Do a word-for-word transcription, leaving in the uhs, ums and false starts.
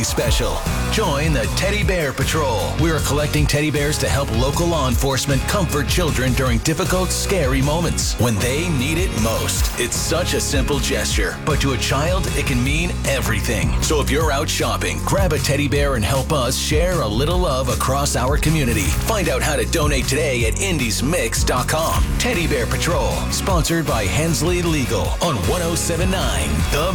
special. Join the Teddy Bear Patrol. We're collecting teddy bears to help local law enforcement comfort children during difficult, scary moments when they need it most. It's such a simple gesture, but to a child, it can mean everything. So if you're out shopping, grab a teddy bear and help us share a little love across our community. Find out how to donate today at indies mix dot com. Teddy Bear Patrol, sponsored by Hensley Legal on one oh seven point nine The